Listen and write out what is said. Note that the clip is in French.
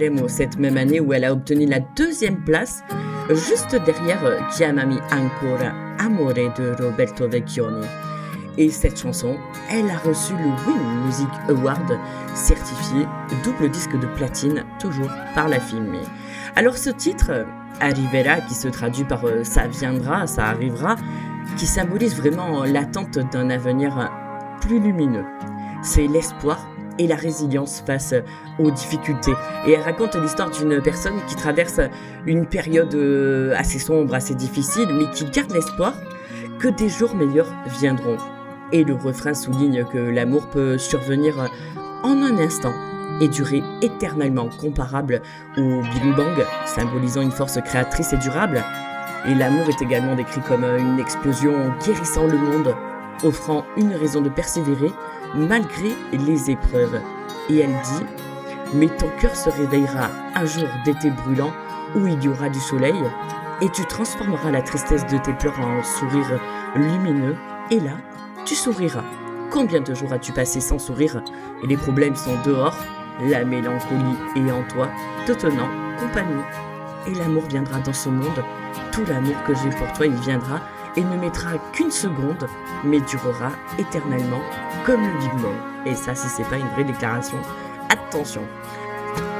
Sanremo cette même année où elle a obtenu la 2e place, juste derrière Chiamami ancora amore de Roberto Vecchioni. Et cette chanson, elle a reçu le Win Music Award, certifié double disque de platine, toujours par la film. Alors ce titre, Arriverà, qui se traduit par ça viendra, ça arrivera, qui symbolise vraiment l'attente d'un avenir plus lumineux. C'est l'espoir et la résilience face aux difficultés. Et elle raconte l'histoire d'une personne qui traverse une période assez sombre, assez difficile, mais qui garde l'espoir que des jours meilleurs viendront. Et le refrain souligne que l'amour peut survenir en un instant et durer éternellement, comparable au Big Bang, symbolisant une force créatrice et durable. Et l'amour est également décrit comme une explosion guérissant le monde, offrant une raison de persévérer malgré les épreuves. Et elle dit « Mais ton cœur se réveillera un jour d'été brûlant où il y aura du soleil, et tu transformeras la tristesse de tes pleurs en sourire lumineux, et là, tu souriras. Combien de jours as-tu passé sans sourire? Et les problèmes sont dehors, la mélancolie est en toi, te tenant compagnie. Et l'amour viendra dans ce monde, tout l'amour que j'ai pour toi, il viendra et ne mettra qu'une seconde, mais durera éternellement comme le Big Bang. » Et ça, si c'est pas une vraie déclaration, attention.